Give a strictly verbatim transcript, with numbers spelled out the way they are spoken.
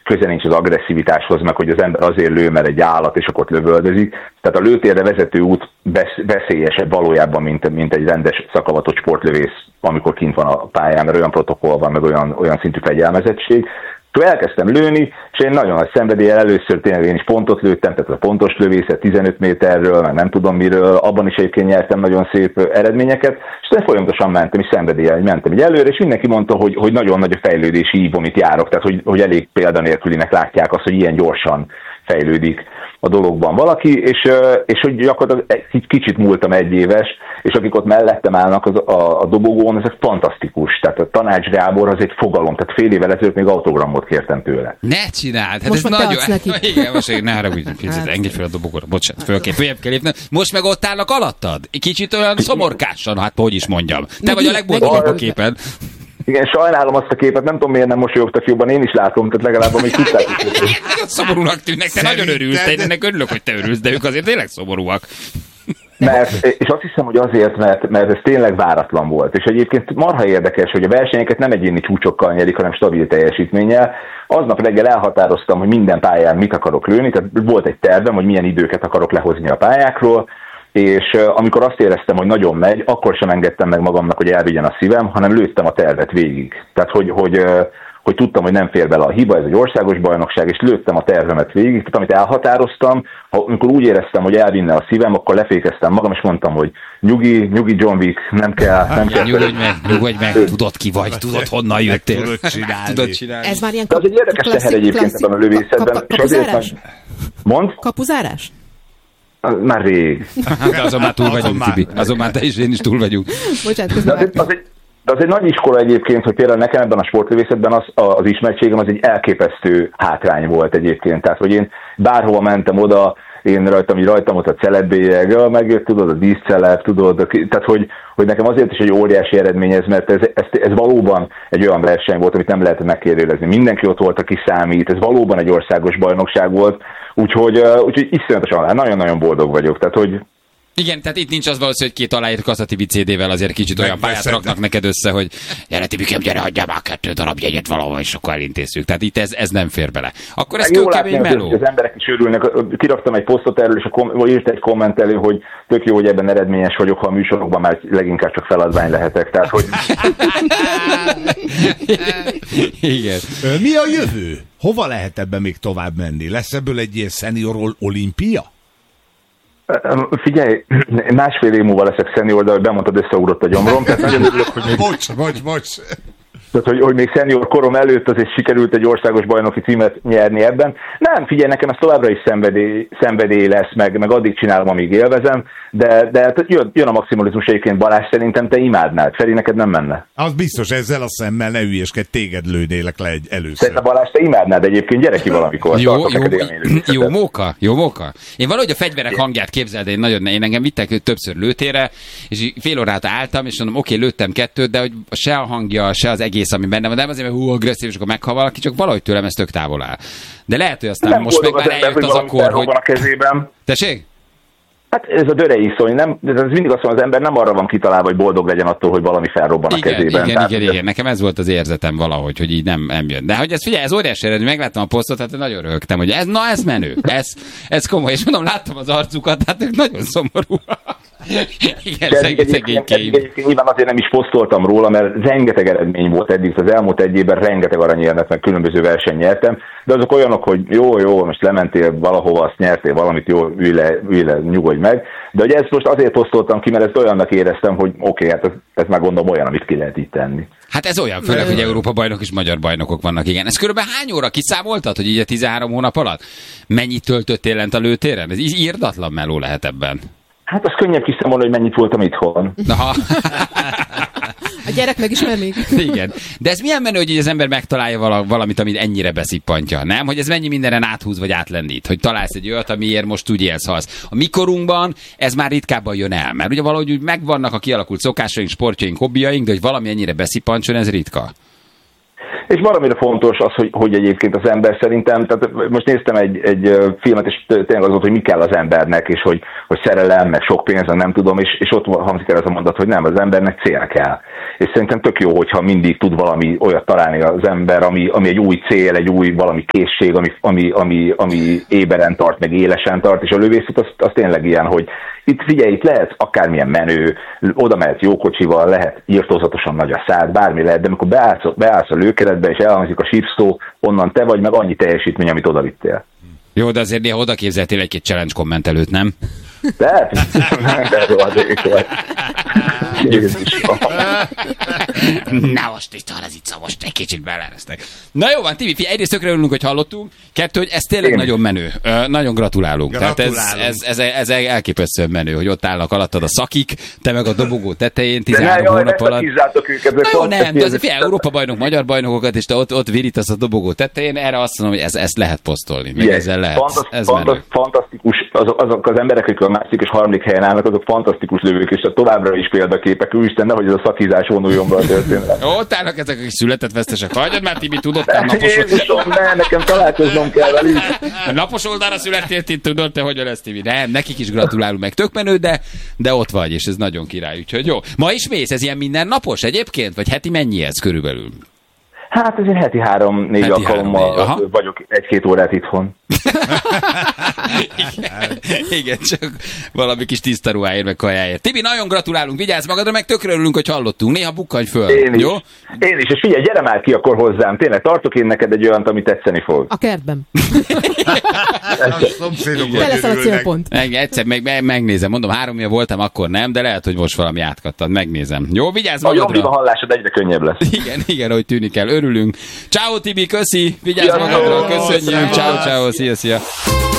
köze nincs az agresszivitáshoz, meg hogy az ember azért lő, mert egy állat, és akkor lövöldözik. Tehát a lőtérre vezető út veszélyesebb valójában, mint, mint egy rendes szakavatott sportlövész, amikor kint van a pályán, mert olyan protokoll van, meg olyan, olyan szintű fegyelmezettség. Szóval elkezdtem lőni, és én nagyon nagy szenvedéllyel először tényleg én is pontot lőttem, tehát a pontos lövészet tizenöt méterről, meg nem tudom miről, abban is egyébként nyertem nagyon szép eredményeket, és aztán folyamatosan mentem, és szenvedéllyel mentem így előre, és mindenki mondta, hogy, hogy nagyon nagy a fejlődési ív, amit járok, tehát hogy, hogy elég példanélkülinek látják azt, hogy ilyen gyorsan fejlődik a dologban valaki, és, és hogy gyakorlatilag egy kicsit múltam egy éves, és akik ott mellettem állnak az, a, a dobogón, ez fantasztikus. Tehát a Tanács Gábor az egy fogalom, tehát fél évvel ezelőtt még autogramot kértem tőle. Ne csináld, hát most ez nagyon... Neki. Igen, most ne haragudj, picit, engedj fel a dobogóra, bocsánat, föl kell, följebb kell lépni. Most meg ott állnak alattad? Kicsit olyan szomorkásan, hát hogy is mondjam. Te meg vagy a legboldogabb a képen. Igen, sajnálom azt a képet, nem tudom miért nem mosolyogtak jobban, én is látom, tehát legalább amíg tudták. Szomorúnak tűnnek, te nagyon örülsz, én ennek örülök, hogy te örülsz, de ők azért tényleg szomorúak. Mert, és azt hiszem, hogy azért, mert, mert ez tényleg váratlan volt. És egyébként marha érdekes, hogy a versenyeket nem egyéni csúcsokkal nyerik, hanem stabil teljesítménnyel. Aznap reggel elhatároztam, hogy minden pályán mit akarok lőni, tehát volt egy tervem, hogy milyen időket akarok lehozni a pályákról, és amikor azt éreztem, hogy nagyon megy, akkor sem engedtem meg magamnak, hogy elvigyen a szívem, hanem lőttem a tervet végig. Tehát, hogy, hogy, hogy tudtam, hogy nem fér bele a hiba, ez egy országos bajnokság, és lőttem a tervemet végig. Tehát amit elhatároztam, amikor úgy éreztem, hogy elvinne a szívem, akkor lefékeztem magam, és mondtam, hogy nyugi, nyugi John Wick, nem kell, nem kell. Nyugodj meg, nyugodj meg, tudod ki vagy, tudod honnan jöttél. Tudod csinálni. Tudod csinálni. Ez már ilyen kap- az egy érdekes teher egyébként ebben a lövészetben. Kap- kapuzárás? Mond? Kapuzárás? Már rég. De azon már túl vagyunk, Tibi. Azon már te is, én is túl vagyunk. Bocsánat, közben az, az, egy, az egy nagy iskola egyébként, hogy például nekem ebben a sportlövészetben az, az ismertségem az egy elképesztő hátrány volt egyébként. Tehát, hogy én bárhova mentem oda, én rajtam, így rajtam ott a celebélyeg, megjött, tudod, a díszceleb, tudod, tehát, hogy, hogy nekem azért is egy óriási eredmény ez, mert ez, ez, ez valóban egy olyan verseny volt, amit nem lehet megkérdőjelezni. Mindenki ott volt, aki számít, ez valóban egy országos bajnokság volt, úgyhogy, úgyhogy iszonyatosan, nagyon-nagyon boldog vagyok, tehát, hogy igen, tehát itt nincs az valószínű, hogy két aláírt Kassa Tibi cé dé-vel azért kicsit olyan pályát raknak neked össze, hogy gyere Tibikem, gyere, adjál már kettő darab jegyet valahol, és akkor elintézzük. Tehát itt ez, ez nem fér bele. Akkor ez kőkemény meló. Az emberek is örülnek. Kiraktam egy posztot erről, és kom- írt egy kommentelő, hogy tök jó, hogy ebben eredményes vagyok, ha a műsorokban már leginkább csak feladvány lehetek. Tehát, hogy... Igen. Mi a jövő? Hova lehet ebben még tovább menni? Lesz ebből egy ilyen senior olimpia? Figyelj, másfél év múlva leszek szenior, de ahogy bemondtad, összeugrott a gyomrom, tehát nagyon örülök, hogy még... Bocs, bocs, bocs. Tehát, hogy, hogy még szenior korom előtt azért sikerült egy országos bajnoki címet nyerni ebben. Nem, figyelj, nekem ez továbbra is szenvedély, szenvedély lesz, meg, meg addig csinálom, amíg élvezem, de, de jön, jön a maximalizmus egyébként. Balázs, szerintem te imádnád. Feri, neked nem menne. Az biztos, ezzel a szemmel ne ügyeskedj, téged lőnélek le egy először. Szerintem Balázs, te imádnád egyébként, gyere ki valamikor. Jó, jó, jó móka, jó móka. Én valahogy a fegyverek hangját képzeld, én nagyon, én engem vittek többször lőtérre, és fél órát álltam, és mondom, oké, lőttem kettőt, de hogy se a hangja, se az egész, ami benne van, nem azért, mert hú, agresszív, és akkor meghal valaki, csak valahogy tőlem ez tök távol áll. De lehet, hogy aztán nem most meg már eljött az a kor, hogy... a kezében. Tessék? Hát ez a döre iszony, nem, ez mindig azt mondja, az ember nem arra van kitalálva, hogy boldog legyen attól, hogy valami felrobban a igen, kezében. Igen, Tehát, igen, igen, nekem ez volt az érzetem valahogy, hogy így nem, nem jön. De hogy ez figyelj, ez óriási eredmény, megláttam a posztot, hát nagyon röhögtem, hogy ez, na ez menő, ez, ez komoly, és mondom, láttam az arcukat, hát ők nagyon szomorú. Igen, szegény, szegény Egyébként nyilván azért nem is posztoltam róla, mert rengeteg eredmény volt eddig, az elmúlt egy évben rengeteg aranyérmet, meg különböző verseny nyertem, de azok olyanok, hogy jó, jó, most lementél valahova, azt nyertél valamit, jó, ülj le, ülj le, nyugodj meg, de hogy ezt most azért posztoltam ki, mert ezt olyannak éreztem, hogy oké, okay, hát ez, ez már gondolom olyan, amit ki lehet itt tenni. Hát ez olyan, főleg, hogy Európa bajnok és magyar bajnokok vannak, igen. Ez körülbelül hány óra? Kiszámoltad, hogy így a tizenhárom hónap alatt? Mennyit töltöttél lent a lőtéren? Ez írdatlan meló lehet ebben. Hát az könnyebb kiszámolni, hogy mennyit voltam itthon. Aha. A gyerek megismer még. Igen. De ez milyen menő, hogy az ember megtalálja valamit, amit ennyire beszippantja, nem? Hogy ez mennyi mindenen áthúz vagy átlendít. Hogy találsz egy olyat, amiért most úgy élsz, halsz. A mikorunkban ez már ritkábban jön el, mert ugye valahogy úgy megvannak a kialakult szokásaink, sportjaink, hobbiaink, de hogy valami ennyire beszippantson, ez ritka. És valamire fontos az, hogy, hogy egyébként az ember szerintem, tehát most néztem egy, egy filmet, és tényleg az volt, hogy mi kell az embernek, és hogy, hogy szerelem, meg sok pénz, nem tudom, és, és ott hangzik el az a mondat, hogy nem, az embernek cél kell. És szerintem tök jó, hogyha mindig tud valami olyat találni az ember, ami, ami egy új cél, egy új valami készség, ami, ami, ami, ami éberen tart, meg élesen tart, és a lövészet az, az tényleg ilyen, hogy itt figyelj, itt lehet akármilyen menő, oda mehet jó kocsival, lehet írtózatosan nagy a szád, bármi lehet, de amikor beállsz, beállsz a lőkeretbe, és elhangzik a sípszó, onnan te vagy, meg annyi teljesítmény, amit oda vittél. Jó, de azért néha oda képzeltél egy-két challenge kommentelőt, nem? De, de rohadék vagy. Na most itt az itt, most egy kicsit belereztek. Na jó van, Tibi, egyrészt tökre örülünk, hogy hallottunk, kettő, hogy ez tényleg Én. nagyon menő. Ö, nagyon gratulálunk. gratulálunk. Tehát ez, ez, ez, ez elképesztően menő, hogy ott állnak alattad a szakik, te meg a dobogó tetején tizenhárom hónap alatt. Őket, na jó, nem, de azért figyelj, Európa bajnok, magyar bajnokokat, és te ott, ott virítasz a dobogó tetején, erre azt mondom, hogy ez, ezt lehet posztolni. Meg yes. ezzel lehet. Fantasz, ez fantasz, fantasztikus, azok, azok az emberek, akik a második és harmadik helyen állnak, azok fantasztikus lövők, és továbbra is példaképek. Úristen, nehogy ez a szakizás vonuljon be a történetre. Ott állnak ezek, akik született vesztesek. Hagyjad már, Tibi, tudod, te napos... Jézusom, ne, nekem találkoznom kell velük. Napos oldalra születtél, tudod, te hogyan lesz, Tibi. Nem, nekik is gratulálunk, meg tök menő, de, de ott vagy, és ez nagyon király. Úgyhogy jó. Ma is mész, ez ilyen mindennapos egyébként? Vagy heti mennyi ez körülbelül? Hát azért heti három-négy alkalommal három, vagyok egy-két órát itthon. igen, igen, csak valami kis tiszta ruháért, meg kajáért. Tibi, nagyon gratulálunk, vigyázz magadra, meg tökre örülünk, hogy hallottunk. Néha bukkanj föl, én jó? Is. Én is, és figyelj, gyere már ki akkor hozzám. Tényleg, tartok én neked egy olyant, ami tetszeni fog. A kertben. Te leszel a célpont. Meg, egyszer meg, meg, megnézem, mondom, háromja voltam, akkor nem, de lehet, hogy most valami átkattad, megnézem. Jó, vigyázz magadra. A jobb hallásod egyre könnyebb lesz. Igen, igen, hogy tűnik el, örülünk. Ciao Tibi, köszi, vigyázz magadra, köszönjük, ciao, ciao, szia, szia.